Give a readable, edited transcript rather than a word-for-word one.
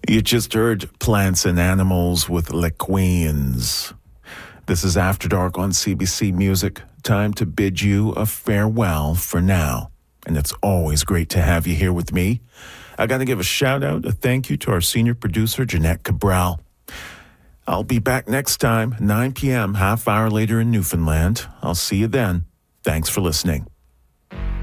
You just heard Plants and Animals with Les Queens. This is After Dark on CBC Music. Time to bid you a farewell for now. And it's always great to have you here with me. I got to give a shout out, a thank you to our senior producer, Jeanette Cabral. I'll be back next time, 9 p.m., half hour later in Newfoundland. I'll see you then. Thanks for listening.